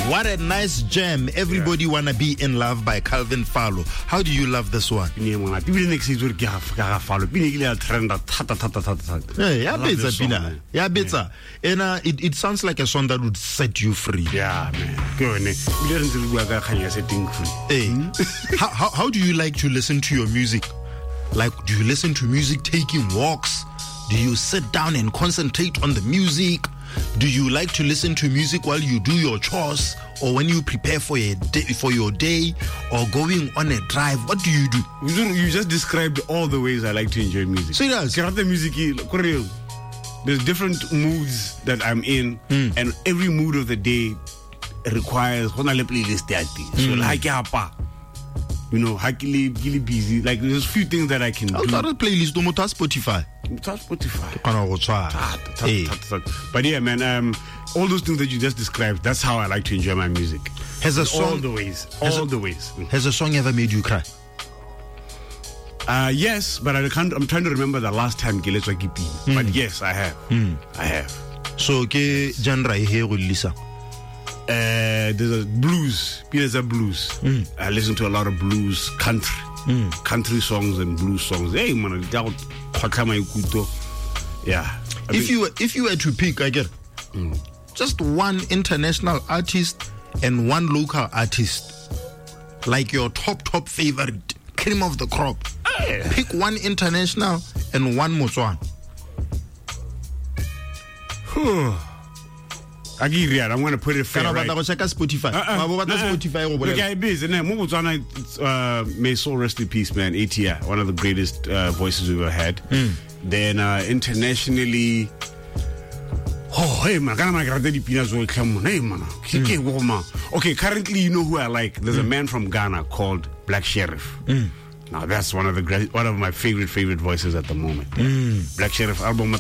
What a nice jam. Everybody Wanna Be in Love by Calvin Farlow. How do you love this one? Yeah, And it sounds like a song that would set you free. Yeah, man. Hey, how do you like to listen to your music? Like, do you listen to music taking walks? Do you sit down and concentrate on the music? Do you like to listen to music while you do your chores, or when you prepare for your day, or going on a drive? What do you do? You just described all the ways I like to enjoy music. Serious? There's different moods that I'm in, and every mood of the day requires playlist. So like really busy. Like there's a few things that I can do. I'll start a playlist on Spotify. But yeah, man, all those things that you just described, that's how I like to enjoy my music. Has a song all the ways. Has a song ever made you cry? Yes, but I'm trying to remember the last time Gileswa Gipi. But yes, I have. I have. So ke genre here with Lisa. There's a blues. There's a blues. I listen to a lot of blues, country songs and blues songs. Hey man, yeah. If you were to pick, I get just one international artist and one local artist, like your top favorite, cream of the crop. Pick one international and one Motswana. I'm going to put it fair, right? Spotify. Okay, busy. May soul rest in peace, man. ATI, one of the greatest voices we've ever had. Then internationally, hey man, hey man. Okay, currently, you know who I like? There's a man from Ghana called Black Sheriff. Now that's one of my favorite voices at the moment. Black Sheriff album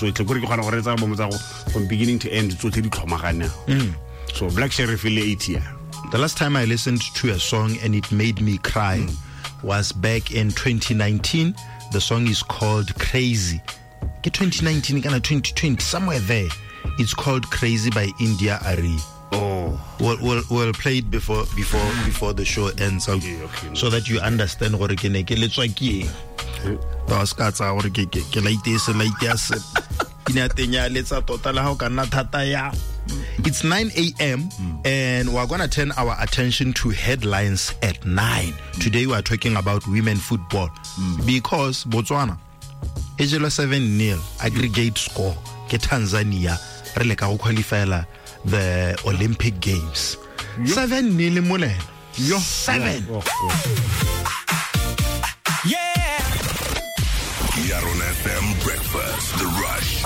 from beginning to end. So Black Sheriff ATI. The last time I listened to a song and it made me cry was back in 2019. The song is called Crazy. 2019, 2020, somewhere there. It's called Crazy by India Ari. Oh, we'll play it before the show ends, okay, so that you understand what ke ne ke letswa ke ba ska tsa gore ke like this ina tenya letsa tota la ho kana thata ya. It's 9 a.m. and we're going to turn our attention to headlines at 9. Today we are talking about women football because Botswana ejelo 7-0 aggregate score ke Tanzania re le ka go qualify the Olympic Games. 7-0 mole. 7. Yeah. Yaron FM Breakfast, The Rush.